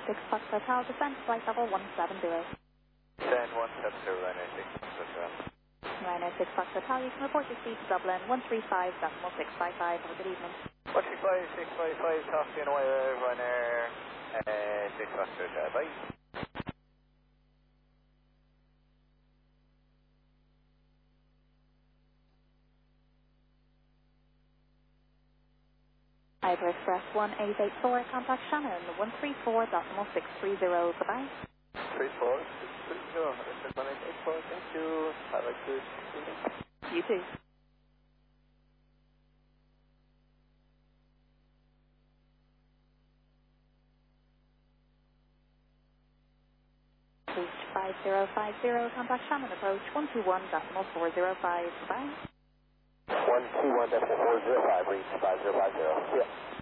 Fox Hotel, descent flight level 170. Descend 170, Ryanair 6 Fox Hotel. Ryanair 6 Fox Hotel, you can report your speed to Dublin 135.655. Have a good evening. 135.655, talk to you in a while, Ryanair 6 Fox Hotel, bye. Ivory Express 1884, contact Shannon 134.630. Goodbye. 34, 1884, thank you. Have a good evening. You too. Reach 5050, contact Shannon approach 121.405. Goodbye. 121.405, reach 5050. Yeah.